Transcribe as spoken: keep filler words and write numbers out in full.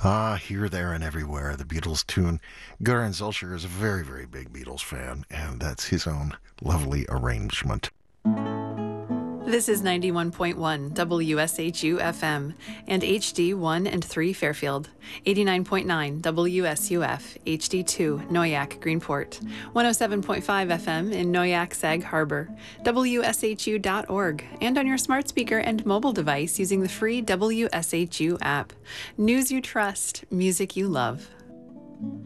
Ah, Here, There, and Everywhere, the Beatles tune. Göran Zilcher is a very, very big Beatles fan, and that's his own lovely arrangement. This is ninety-one point one W S H U F M and H D one and three Fairfield, eighty-nine point nine W S U F, H D two Noyak Greenport, one oh seven point five F M in Noyak Sag Harbor, W S H U dot org, and on your smart speaker and mobile device using the free W S H U app. News you trust, music you love.